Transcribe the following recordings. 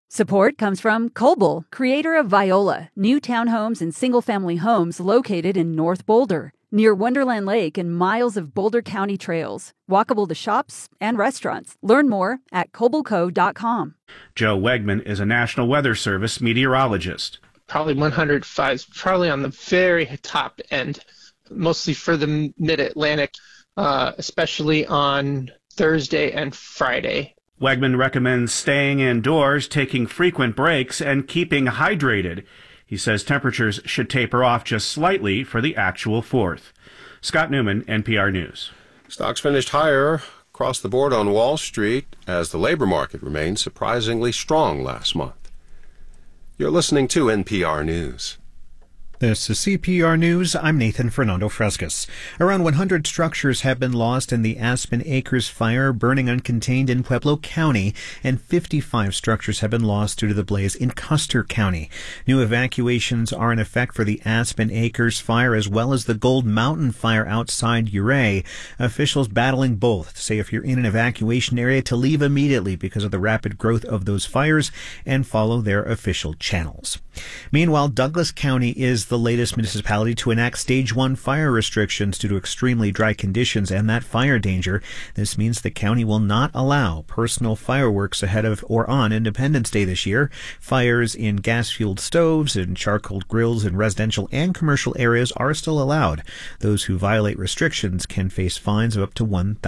Support comes from Coble, creator of Viola, new townhomes and single-family homes located in North Boulder, near Wonderland Lake and miles of Boulder County trails, walkable to shops and restaurants. Learn more at cobleco.com. Joe Wegman is a National Weather Service meteorologist. Probably 105, probably on the very top end, mostly for the mid-Atlantic, especially on Thursday and Friday. Wegman recommends staying indoors, taking frequent breaks, and keeping hydrated. He says temperatures should taper off just slightly for the actual 4th. Scott Newman, NPR News. Stocks finished higher across the board on Wall Street as the labor market remained surprisingly strong last month. You're listening to NPR News. This is CPR News. I'm Nathan Fernando Frescas. Around 100 structures have been lost in the Aspen Acres fire burning uncontained in Pueblo County, and 55 structures have been lost due to the blaze in Custer County. New evacuations are in effect for the Aspen Acres fire as well as the Gold Mountain fire outside Ouray. Officials battling both say if you're in an evacuation area to leave immediately because of the rapid growth of those fires and follow their official channels. Meanwhile, Douglas County is the latest municipality to enact Stage 1 fire restrictions due to extremely dry conditions and that fire danger. This means the county will not allow personal fireworks ahead of or on Independence Day this year. Fires in gas-fueled stoves and charcoal grills in residential and commercial areas are still allowed. Those who violate restrictions can face fines of up to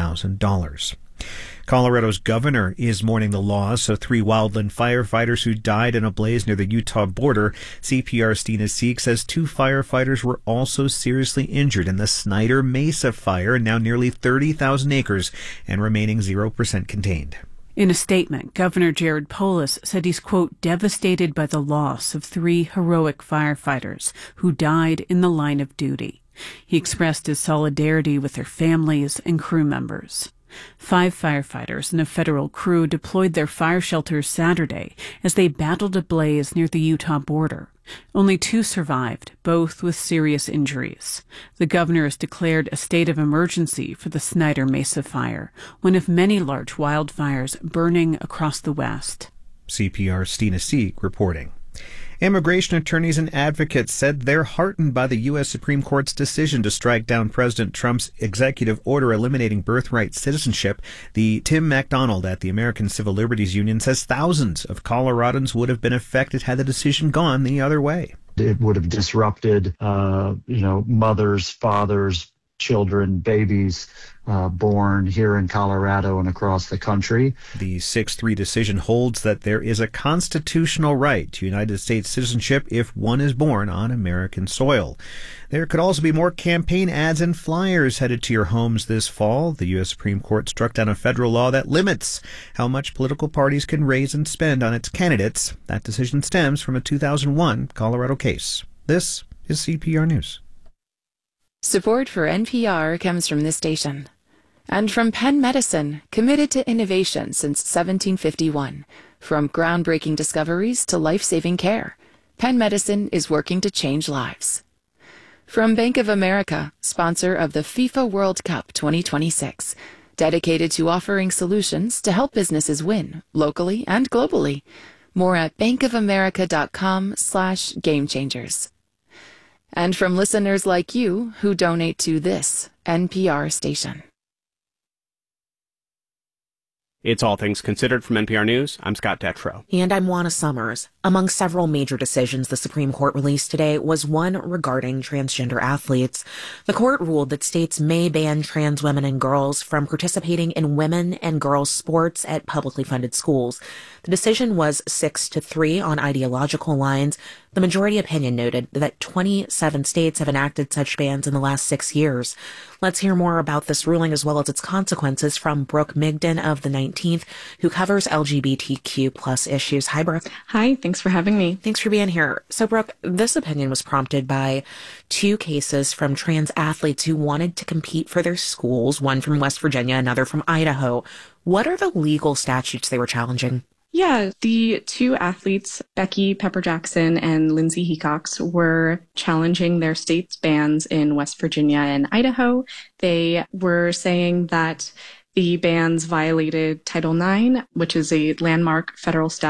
$1,000. Colorado's governor is mourning the loss of 3 wildland firefighters who died in a blaze near the Utah border. CPR's Stina Seek says 2 firefighters were also seriously injured in the Snyder Mesa fire, now nearly 30,000 acres and remaining 0% contained. In a statement, Governor Jared Polis said he's, quote, devastated by the loss of 3 heroic firefighters who died in the line of duty. He expressed his solidarity with their families and crew members. 5 firefighters and a federal crew deployed their fire shelters Saturday as they battled a blaze near the Utah border. Only 2 survived, both with serious injuries. The governor has declared a state of emergency for the Snyder Mesa fire, one of many large wildfires burning across the West. CPR's Stina Seek reporting. Immigration attorneys and advocates said they're heartened by the U.S. Supreme Court's decision to strike down President Trump's executive order eliminating birthright citizenship. The Tim MacDonald at the American Civil Liberties Union says thousands of Coloradans would have been affected had the decision gone the other way. It would have disrupted, mothers, fathers, children, babies born here in Colorado and across the country. The 6-3 decision holds that there is a constitutional right to United States citizenship if one is born on American soil. There could also be more campaign ads and flyers headed to your homes this fall. The U.S. Supreme Court struck down a federal law that limits how much political parties can raise and spend on its candidates. That decision stems from a 2001 Colorado case. This is CPR News. Support for NPR comes from this station and from Penn Medicine, committed to innovation since 1751. From groundbreaking discoveries to life-saving care, Penn Medicine is working to change lives. From Bank of America, sponsor of the FIFA World Cup 2026, dedicated to offering solutions to help businesses win locally and globally. More at bankofamerica.com/gamechangers. And from listeners like you who donate to this NPR station. It's All Things Considered from NPR News. I'm Scott Detrow. And I'm Juana Summers. Among several major decisions the Supreme Court released today was one regarding transgender athletes. The court ruled that states may ban trans women and girls from participating in women and girls sports at publicly funded schools. The decision was 6-3 on ideological lines. The majority opinion noted that 27 states have enacted such bans in the last 6 years. Let's hear more about this ruling as well as its consequences from Brooke Migden of the 19th, who covers LGBTQ plus issues. Hi, Brooke. Hi, thanks for having me. Thanks for being here. So, Brooke, this opinion was prompted by 2 cases from trans athletes who wanted to compete for their schools, one from West Virginia, another from Idaho. What are the legal statutes they were challenging? Yeah, the 2 athletes, Becky Pepper Jackson and Lindsay Hecox, were challenging their state's bans in West Virginia and Idaho. They were saying that the bans violated Title IX, which is a landmark federal statute